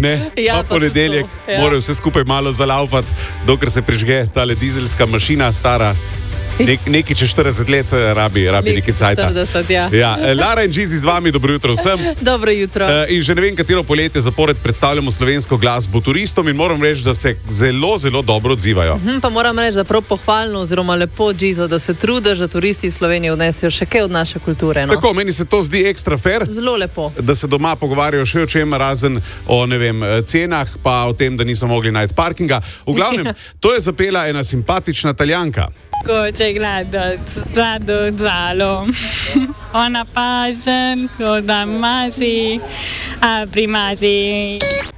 ne? Ja, pa ponedeljek, morajo vse skupaj malo zalaufati, dokler se prižge tale dizelska mašina, stara. Nekaj čez 40 let rabi nekaj cajta. 40, ja. Lara in Gizi z vami, dobro jutro vsem. Dobro jutro. In že ne vem, katero poletje zapored predstavljamo slovensko glasbo turistom in moram reči, da se zelo, zelo dobro odzivajo. Pa moram reči, da prav pohvalno oziroma lepo, Gizo, da se trudiš, da turisti iz Slovenije odnesijo še kaj od naše kulture. No? Tako, meni se to zdi ekstra fair. Zelo lepo. Da se doma pogovarjajo še o čem, razen o, ne vem, cenah, pa o tem, da niso mogli najti parkinga. V glavnem, to je zapela ena simpatična Italijanka. Coce grado zalo, ona pažen, da masi, a primasi.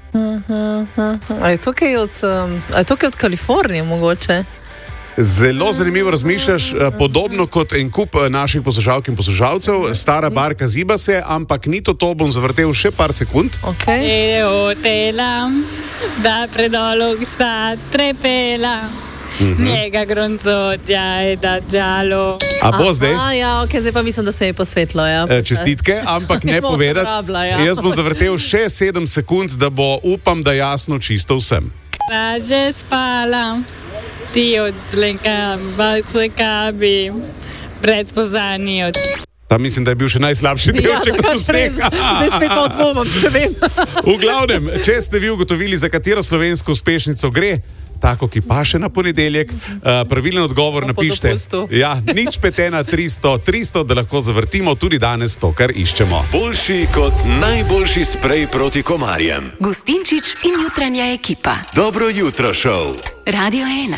A je to kaj od Kalifornije mogoče? Zelo zanimivo razmišljaš, podobno kot en kup naših poslušalk in poslušalcev. Stara barka ziba se, ampak ni to, bom zavrtel še par sekund. Okay. Hotela, da predolog sta trepela. Njega gronzotja je da džalo. A bo zdaj? Ja, ok, zdaj pa mislim, da se je posvetlo. Ja. Čestitke, ampak ne povedati. Jaz bom zavrtel še 7 sekund, da bo, upam, da jasno čisto vsem. Raže spala, ti odlenka, baksleka bi pred spoznanji od... Ta mislim, da je bil še najslabši delček od vseh. Zdaj spet pa odmomam, če vem. V glavnem, če ste vi ugotovili, za katero slovensko uspešnico gre, tako, ki paše na ponedeljek, pravilen odgovor napište. Ja, nič petena 300, da lahko zavrtimo tudi danes to, kar iščemo. Boljši kot najboljši sprej proti komarjem. Gustinčič in jutranja ekipa. Dobro jutro, šov. Radio 1.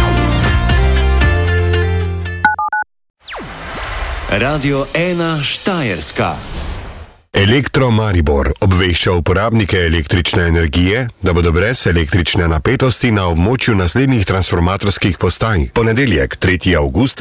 Radio 1 Štajerska. Elektro Maribor obvešča uporabnike električne energije, da bodo brez električne napetosti na območju naslednjih transformatorskih postaj. Ponedeljek, 3. avgust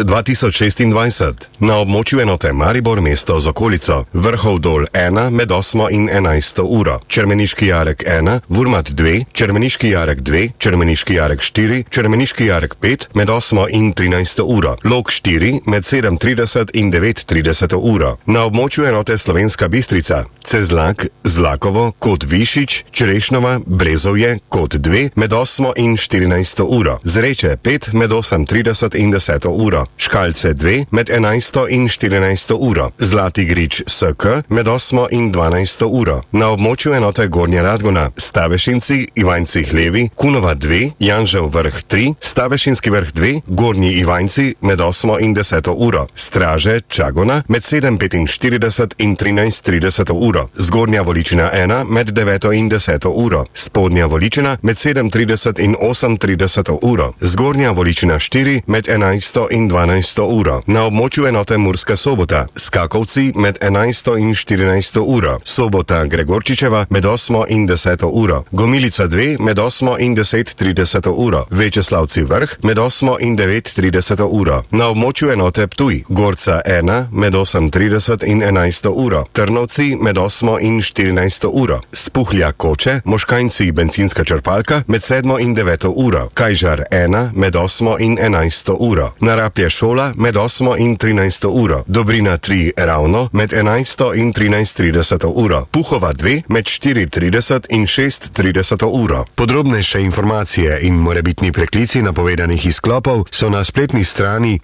2026. Na območju enote Maribor mesto z okolico. Vrhov dol 1 med 8 in 11 uro. Čermeniški jarek 1, Vurmat 2, Čermeniški jarek 2, Čermeniški jarek 4, Čermeniški jarek 5 med 8 in 13 uro. Lok 4 med 7:30 in 9:30 uro. Na območju enote Slovenska Bistrica Cezlak, Zlakovo, Kot Višič, Čerešnova, Brezovje, Kot 2 med 8 in 14 uro. Zreče 5 med 8:30 in 10 uro. Škalce 2 med 11 in 14 uro. Zlati Grič SK med 8 in 12 uro. Na območju enote Gornja Radgona Stavešinci, Ivanjci Hlevi, Kunova 2, Janžev vrh 3, Stavešinski vrh 2, Gornji Ivanjci med 8 in 10 uro. Straže Čagona med 7:45 in 13:30 uro. Zgornja Voličina 1 med 9 in 10 uro. Spodnja Voličina med 7:30 in 8:30 uro. Zgornja Voličina 4 med 11 in 12 uro. Na območju enote Murska Sobota Skakovci med 11 in 14 uro. Sobota Gregorčičeva med 8 in 10 uro. Gomilica 2 med 8 in 10:30 uro. Večeslavci vrh med 8 in 9:30 uro. Na območju enote Ptuj Gorca 1 med 8:30 in 11 uro. Trnovci med 8 in 14 uro. Spuhlja Koče, Moškanjci bencinska črpalka med 7 in 9 uro. Kajžar 1 med 8 in 11 uro. Narapje šola med 8 in 13 uro. Dobrina 3 ravno med 11 in 13:30 uro. Puhova 2 med 4:30 in 6:30 uro. Podrobnejše informacije in morebitni preklici napovedanih izklopov so na spletni strani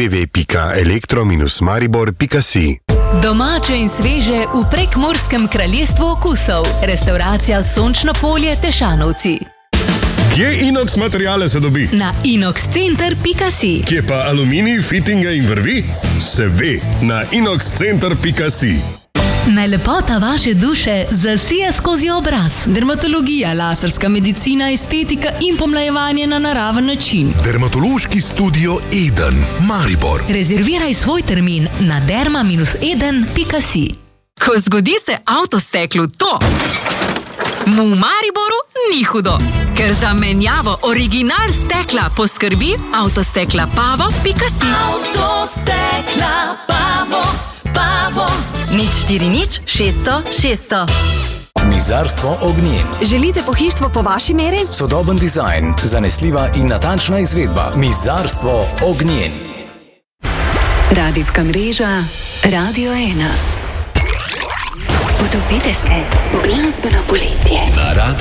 www.elektro-maribor.si. Domače in sveže v Prekmurskem kraljestvu okusov. Restauracija Sončno polje Tešanovci. Kje inox materiale se dobi? Na inoxcenter.si. Kje pa aluminij, fitinga in vrvi? Se ve, na inoxcenter.si. Naj lepota vaše duše zasije skozi obraz. Dermatologija, laserska medicina, estetika in pomlajevanje na naraven način. Dermatološki studio Eden, Maribor. Rezerviraj svoj termin na derma-eden.si. Ko zgodi se avtosteklu to, mu v Mariboru ni hudo, ker za menjavo original stekla poskrbi Avtostekla Pavo.si. Avtostekla Pavo. Nič 4 nič 600 600. Mizarstvo Ognjen. Želite pohištvo po vaši meri? Sodoben dizajn, zanesljiva in natančna izvedba. Mizarstvo Ognjen. Radijska mreža Radio 1. Utopite se v glasbeno poletje. Na Radio